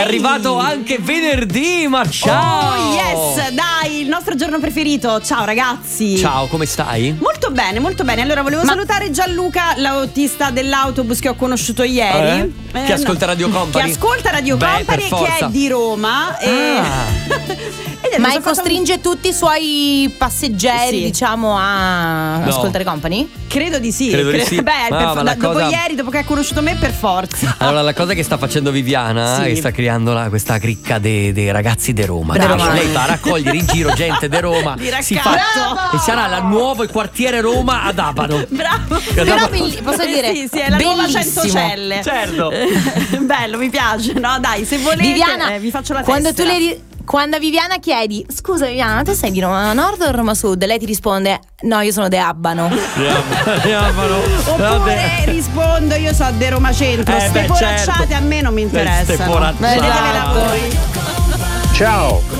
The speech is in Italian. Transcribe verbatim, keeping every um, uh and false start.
arrivato anche venerdì, ma ciao! Oh yes, dai, il nostro giorno preferito. Ciao ragazzi. Ciao, come stai? Molto bene, molto bene. Allora volevo Ma... salutare Gianluca, l'autista dell'autobus che ho conosciuto ieri, eh? Che ascolta Radio Company. Che ascolta Radio Beh, Company e che è di Roma. E... Ah. Ma costringe un... tutti i suoi passeggeri, sì. diciamo, a no. ascoltare Company? Credo di sì. Credo di sì. Beh, no, per... da, dopo cosa... ieri, dopo che ha conosciuto me, per forza. Allora, la cosa che sta facendo Viviana sì. è che sta creando la, questa cricca dei, dei ragazzi di Roma. Brava. Lei va a raccogliere in giro gente di Roma. Si fa... E sarà la nuova quartiere Roma ad Abano. Bravo. Però belli... posso dire, sì, sì, è la bellissimo. nuova Centocelle. Certo. Bello, mi piace. No, dai, se volete Viviana, eh, vi faccio la quando tessera. tu le Quando a Viviana chiedi: scusa Viviana, tu sei di Roma Nord o Roma Sud? Lei ti risponde: no, io sono de Abano. De Abano. Oppure rispondo: io sono de Roma Centro. eh Ste beh, poracciate certo. a me non mi interessano. Ste poracciate. Vedetevela voi. Ciao,